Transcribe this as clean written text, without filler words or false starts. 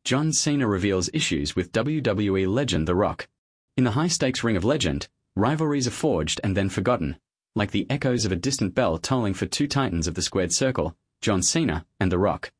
John Cena reveals issues with WWE legend The Rock. In the high-stakes Ring of Legend, rivalries are forged and then forgotten, like the echoes of a distant bell tolling for two titans of the squared circle, John Cena and The Rock.